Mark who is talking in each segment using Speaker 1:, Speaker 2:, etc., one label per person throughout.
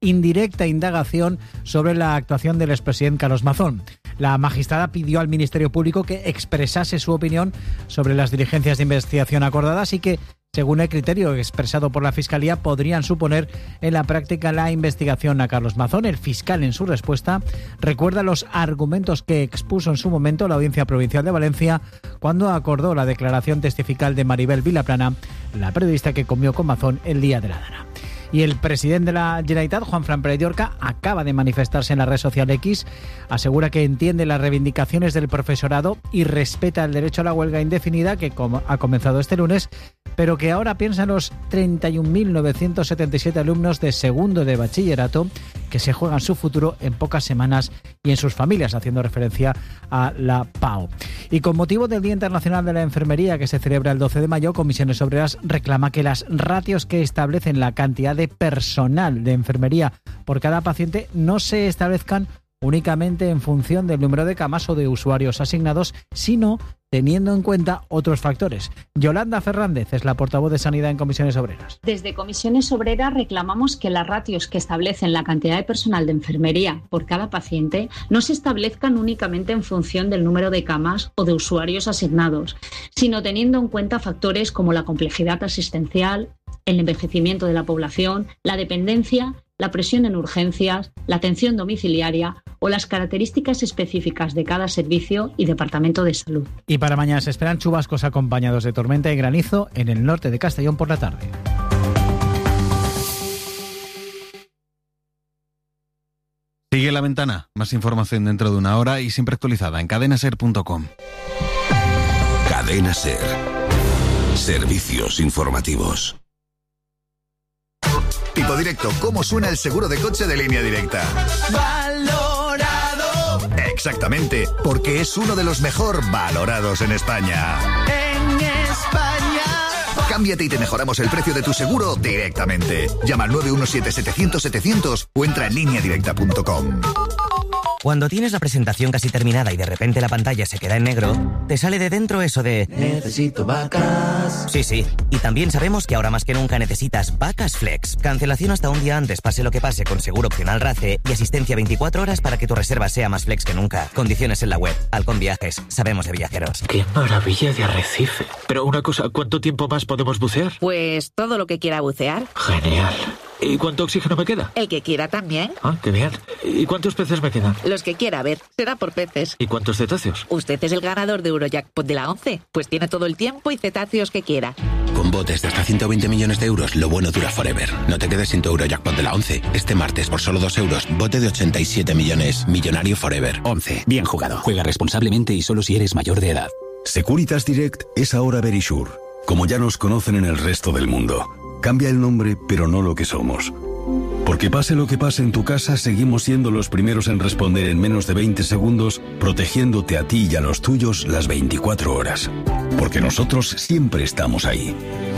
Speaker 1: indirecta indagación sobre la actuación del expresidente Carlos Mazón. La magistrada pidió al Ministerio Público que expresase su opinión sobre las diligencias de investigación acordadas y que, según el criterio expresado por la Fiscalía, podrían suponer en la práctica la investigación a Carlos Mazón. El fiscal, en su respuesta, recuerda los argumentos que expuso en su momento la Audiencia Provincial de Valencia cuando acordó la declaración testifical de Maribel Vilaplana, la periodista que comió con Mazón el día de la Dana. Y el presidente de la Generalitat, Juanfran Pérez de Orca, acaba de manifestarse en la red social X. Asegura que entiende las reivindicaciones del profesorado y respeta el derecho a la huelga indefinida que ha comenzado este lunes, pero que ahora piensa en los 31.977 alumnos de segundo de bachillerato que se juegan su futuro en pocas semanas y en sus familias, haciendo referencia a la PAO. Y con motivo del Día Internacional de la Enfermería, que se celebra el 12 de mayo, Comisiones Obreras reclama que las ratios que establecen la cantidad de personal de enfermería por cada paciente no se establezcan únicamente en función del número de camas o de usuarios asignados, sino teniendo en cuenta otros factores. Yolanda Fernández es la portavoz de Sanidad en Comisiones Obreras.
Speaker 2: Desde Comisiones Obreras reclamamos que las ratios que establecen la cantidad de personal de enfermería por cada paciente no se establezcan únicamente en función del número de camas o de usuarios asignados, sino teniendo en cuenta factores como la complejidad asistencial, el envejecimiento de la población, la dependencia, la presión en urgencias, la atención domiciliaria o las características específicas de cada servicio y departamento de salud.
Speaker 1: Y para mañana se esperan chubascos acompañados de tormenta y granizo en el norte de Castellón por la tarde.
Speaker 3: Sigue La Ventana. Más información dentro de una hora y siempre actualizada en cadenaser.com.
Speaker 4: Cadena Ser. Servicios informativos.
Speaker 5: Tipo Directo, ¿cómo suena el seguro de coche de Línea Directa?
Speaker 6: ¡Valorado!
Speaker 5: Exactamente, porque es uno de los mejor valorados en España.
Speaker 6: ¡En España!
Speaker 5: Cámbiate y te mejoramos el precio de tu seguro directamente. Llama al 917-700-700 o entra en lineadirecta.com.
Speaker 7: Cuando tienes la presentación casi terminada y de repente la pantalla se queda en negro, te sale de dentro eso de...
Speaker 6: Necesito vacas.
Speaker 7: Sí. Y también sabemos que ahora más que nunca necesitas Vacas Flex. Cancelación hasta un día antes, pase lo que pase, con seguro opcional RACE y asistencia 24 horas para que tu reserva sea más flex que nunca. Condiciones en la web. Halcón Viajes. Sabemos de viajeros.
Speaker 8: ¡Qué maravilla de arrecife! Pero una cosa, ¿cuánto tiempo más podemos bucear?
Speaker 9: Pues todo lo que quiera bucear.
Speaker 8: Genial. ¿Y cuánto oxígeno me queda?
Speaker 9: El que quiera también.
Speaker 8: Ah, qué bien. ¿Y cuántos peces me quedan?
Speaker 9: Los que quiera, a ver, será por peces.
Speaker 8: ¿Y cuántos cetáceos?
Speaker 9: Usted es el ganador de Eurojackpot de la 11, pues tiene todo el tiempo y cetáceos que quiera.
Speaker 4: Con botes de hasta 120 millones de euros, lo bueno dura forever. No te quedes sin tu Eurojackpot de la 11. Este martes, por solo 2 euros, bote de 87 millones. Millonario forever.
Speaker 10: 11. Bien jugado. Juega responsablemente y solo si eres mayor de edad.
Speaker 11: Securitas Direct es ahora Verisure, como ya nos conocen en el resto del mundo. Cambia el nombre, pero no lo que somos. Porque pase lo que pase en tu casa, seguimos siendo los primeros en responder en menos de 20 segundos, protegiéndote a ti y a los tuyos las 24 horas. Porque nosotros siempre estamos ahí.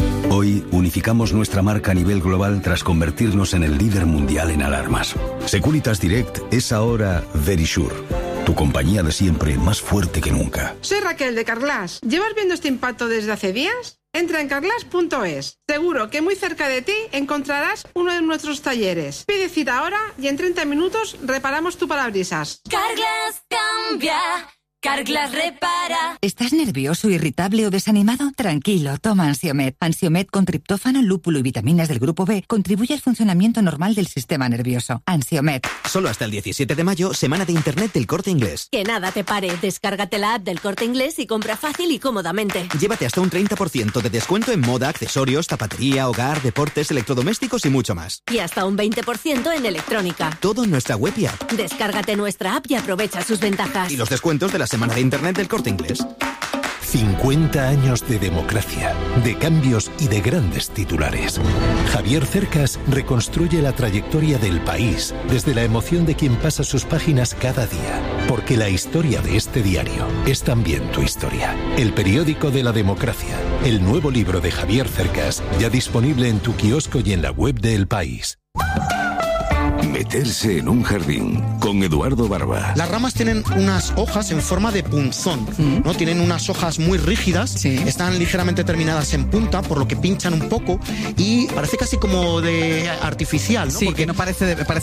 Speaker 11: Hoy unificamos nuestra marca a nivel global tras convertirnos en el líder mundial en alarmas. Securitas Direct es ahora Verisure, tu compañía de siempre más fuerte que nunca.
Speaker 12: Soy Raquel de Carglass. ¿Llevas viendo este impacto desde hace días? Entra en carglass.es. Seguro que muy cerca de ti encontrarás uno de nuestros talleres. Pide cita ahora y en 30 minutos reparamos tu parabrisas.
Speaker 13: Carglass cambia. Carglass repara.
Speaker 14: ¿Estás nervioso, irritable o desanimado? Tranquilo, toma Ansiomed. Ansiomed con triptófano, lúpulo y vitaminas del grupo B contribuye al funcionamiento normal del sistema nervioso. Ansiomed.
Speaker 15: Solo hasta el 17 de mayo, semana de internet del Corte Inglés.
Speaker 13: Que nada te pare. Descárgate la app del Corte Inglés y compra fácil y cómodamente.
Speaker 15: Llévate hasta un 30% de descuento en moda, accesorios, zapatería, hogar, deportes, electrodomésticos y mucho más.
Speaker 13: Y hasta un 20% en electrónica.
Speaker 15: Todo en nuestra web y app.
Speaker 13: Descárgate nuestra app y aprovecha sus ventajas.
Speaker 15: Y los descuentos de la semana de internet del Corte Inglés.
Speaker 16: 50 años de democracia, de cambios y de grandes titulares. Javier Cercas reconstruye la trayectoria del país desde la emoción de quien pasa sus páginas cada día. Porque la historia de este diario es también tu historia. El periódico de la democracia. El nuevo libro de Javier Cercas, ya disponible en tu kiosco y en la web de El País.
Speaker 11: Meterse en un jardín con Eduardo Barba.
Speaker 17: Las ramas tienen unas hojas en forma de punzón, ¿no? Tienen unas hojas muy rígidas, están ligeramente terminadas en punta, por lo que pinchan un poco y parece casi como de artificial, ¿no?
Speaker 18: Sí, porque no parece